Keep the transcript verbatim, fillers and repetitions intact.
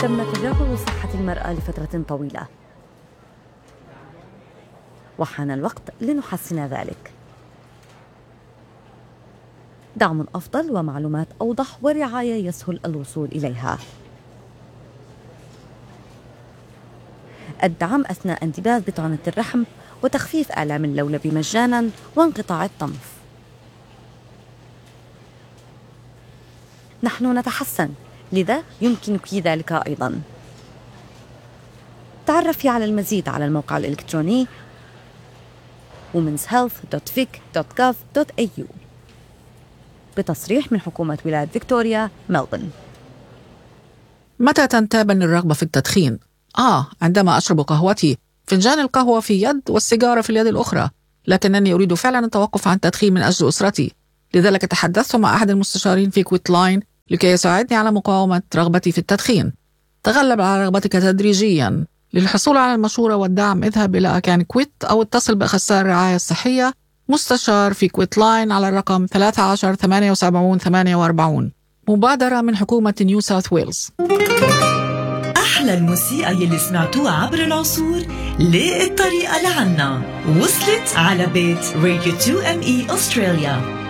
تم تجاهل صحة المرأة لفترة طويلة، وحان الوقت لنحسن ذلك. دعم أفضل ومعلومات أوضح ورعاية يسهل الوصول إليها. الدعم أثناء انتباذ بطانة الرحم وتخفيف آلام اللولب مجاناً وانقطاع الطمث. نحن نتحسن، لذا يمكنك ذلك أيضاً. تعرفي على المزيد على الموقع الإلكتروني womens health dot vic dot gov dot a u بتصريح من حكومة ولاية فيكتوريا ملبورن. متى تنتابني الرغبة في التدخين؟ آه عندما أشرب قهوتي، فنجان القهوة في يد والسيجارة في اليد الأخرى، لكنني أريد فعلا التوقف عن التدخين من أجل أسرتي. لذلك تحدثت مع أحد المستشارين في كويت لاين لكي يساعدني على مقاومة رغبتي في التدخين. تغلب على رغبتك تدريجيا. للحصول على المشورة والدعم اذهب إلى أكان كويت أو اتصل بأخصائي الرعاية الصحية مستشار في كويت لاين على الرقم ثلاثة عشر ثمانية وسبعين ثمانية وأربعين. مبادرة من حكومة نيو ساوث ويلز. أحلى الموسيقى يلي سمعتوها عبر العصور ليه الطريقة لعنا وصلت على بيت راديو تو إم إي أستراليا.